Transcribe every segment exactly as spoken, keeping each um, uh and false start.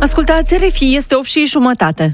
Ascultați R F I, este opt și jumătate.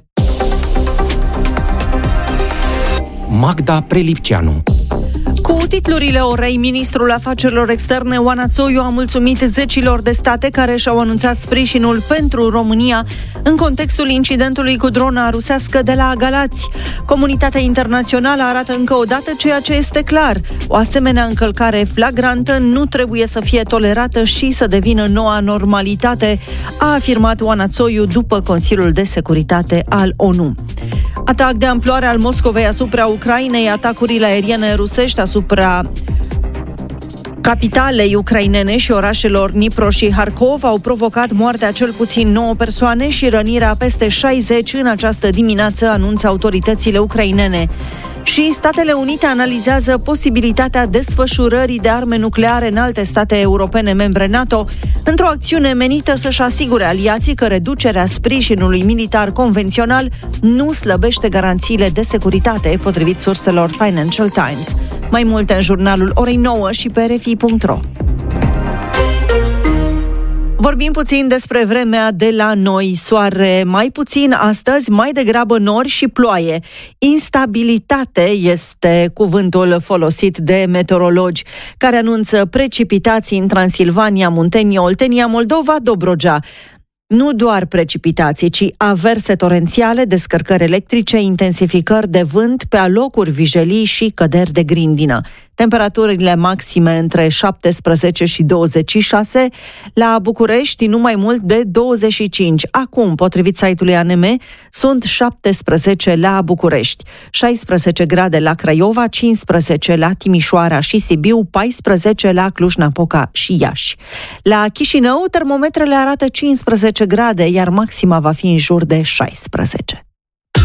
Magda Prelipceanu. Cu titlurile orei, ministrul afacerilor externe Oana Țoiu a mulțumit zecilor de state care și-au anunțat sprijinul pentru România în contextul incidentului cu drona rusească de la Galați. Comunitatea internațională arată încă o dată ceea ce este clar: o asemenea încălcare flagrantă nu trebuie să fie tolerată și să devină noua normalitate, a afirmat Oana Țoiu după Consiliul de Securitate al O N U. Atac de amploare al Moscovei asupra Ucrainei, atacurile aeriene rusești asupra capitalei ucrainene și orașelor Dnipro și Harkov au provocat moartea cel puțin nouă persoane și rănirea peste șaizeci în această dimineață, anunță autoritățile ucrainene. Și Statele Unite analizează posibilitatea desfășurării de arme nucleare în alte state europene membre NATO, într-o acțiune menită să-și asigure aliații că reducerea sprijinului militar convențional nu slăbește garanțiile de securitate, potrivit surselor Financial Times. Mai multe în jurnalul orei nouă și pe r f i punct r o. Vorbim puțin despre vremea de la noi. Soare mai puțin astăzi, mai degrabă nori și ploaie. Instabilitate este cuvântul folosit de meteorologi, care anunță precipitații în Transilvania, Muntenia, Oltenia, Moldova, Dobrogea. Nu doar precipitații, ci averse torențiale, descărcări electrice, intensificări de vânt, pe alocuri vijelii și căderi de grindină. Temperaturile maxime între șaptesprezece și douăzeci și șase, la București nu mai mult de douăzeci și cinci. Acum, potrivit site-ului A N M, sunt șaptesprezece la București, șaisprezece grade la Craiova, cincisprezece la Timișoara și Sibiu, paisprezece la Cluj-Napoca și Iași. La Chișinău, termometrele arată cincisprezece grade, iar maxima va fi în jur de șaisprezece.